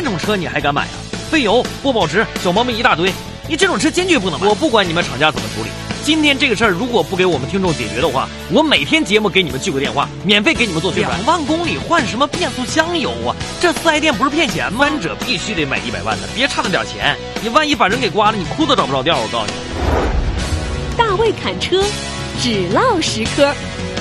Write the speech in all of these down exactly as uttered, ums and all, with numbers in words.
这种车你还敢买啊？费油、不保值、小毛病一大堆，你这种车坚决不能买。我不管你们厂家怎么处理，今天这个事儿如果不给我们听众解决的话，我每天节目给你们聚个电话，免费给你们做宣传。两万公里换什么变速箱油啊？这四 S 店不是骗钱吗？三者必须得买一百万的，别差那点钱，你万一把人给刮了，你裤子找不着调。我告诉你， 大卫侃车，只唠实科。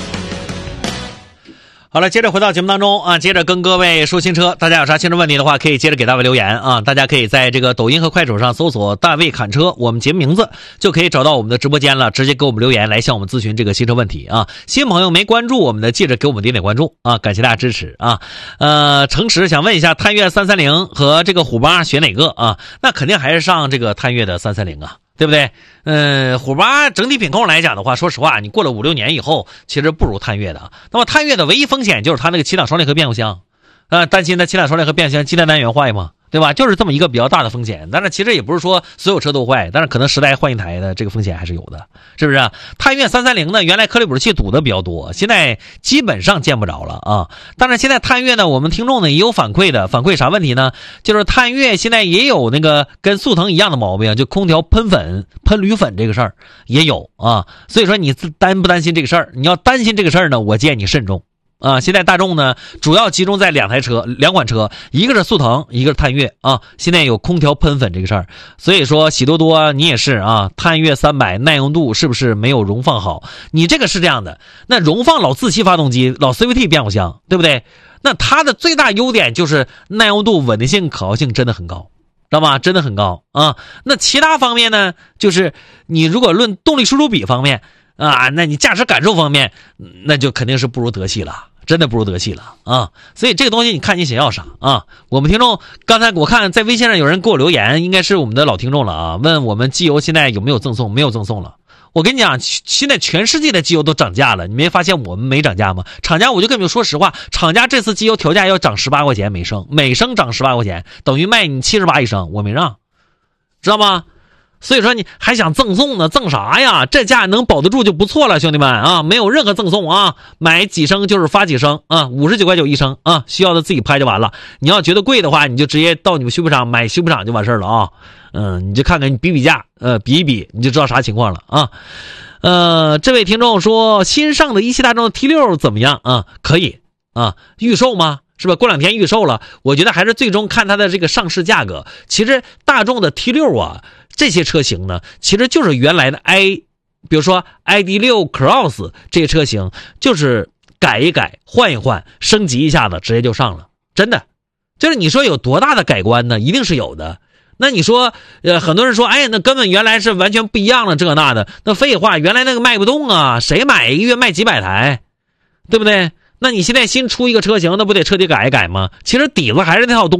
好了，接着回到节目当中啊，接着跟各位说新车，大家有啥新车问题的话，可以接着给大卫留言啊。大家可以在这个抖音和快手上搜索大卫侃车，我们节目名字就可以找到我们的直播间了，直接给我们留言来向我们咨询这个新车问题啊。新朋友没关注我们的，记着给我们点点关注啊，感谢大家支持啊。呃，诚实想问一下，探岳三三零和这个虎八选哪个啊？那肯定还是上这个探岳的三三零啊。对不对？嗯，虎八整体品控来讲的话，说实话，你过了五六年以后，其实不如探岳的。那么探岳的唯一风险就是它那个七档双离合变速箱，呃，担心它七档双离合变速箱机电单元坏嘛，对吧？就是这么一个比较大的风险。但是其实也不是说所有车都坏，但是可能十台换一台的这个风险还是有的，是不是啊？探岳三三零呢，原来颗粒捕气堵的比较多，现在基本上见不着了啊。当然现在探岳呢，我们听众呢也有反馈的，反馈啥问题呢？就是探岳现在也有那个跟速腾一样的毛病，就空调喷粉、喷铝粉这个事儿也有啊。所以说你担不担心这个事儿？你要担心这个事儿呢，我建议你慎重。啊，现在大众呢主要集中在两台车，两款车，一个是速腾，一个是探岳啊。现在有空调喷粉这个事儿，所以说喜多多你也是啊，探岳三百耐用度是不是没有荣放好？你这个是这样的，那荣放老自吸发动机，老 C V T 变速箱，对不对？那它的最大优点就是耐用度、稳定性、可靠性真的很高，知道吗？真的很高啊。那其他方面呢，就是你如果论动力输出比方面啊，那你驾驶感受方面，那就肯定是不如德系了。真的不如德系了啊！所以这个东西你看你想要啥啊？我们听众刚才我看在微信上有人给我留言，应该是我们的老听众了啊，问我们机油现在有没有赠送？没有赠送了。我跟你讲，现在全世界的机油都涨价了，你没发现我们没涨价吗？厂家我就跟你们说实话，厂家这次机油调价要涨十八块钱每升，每升涨十八块钱，等于卖你七十八一升，我没让，知道吗？所以说你还想赠送呢？赠啥呀？这价能保得住就不错了，兄弟们啊！没有任何赠送啊，买几升就是发几升啊，五十九块九一升啊，需要的自己拍就完了。你要觉得贵的话，你就直接到你们修配厂买修配厂就完事了啊。嗯，你就看看你比比价，呃，比一比你就知道啥情况了啊。呃，这位听众说新上的一汽大众 T 六 怎么样啊？可以啊，预售吗？是吧？过两天预售了，我觉得还是最终看它的这个上市价格。其实大众的 T 六 啊。这些车型呢，其实就是原来的 i， 比如说 I D 六 Cross 这些车型，就是改一改、换一换、升级一下子，直接就上了。真的，就是你说有多大的改观呢？一定是有的。那你说，呃，很多人说，哎，那根本原来是完全不一样了，这那的。那废话，原来那个卖不动啊，谁买一个月卖几百台，对不对？那你现在新出一个车型，那不得彻底改一改吗？其实底子还是那套东西。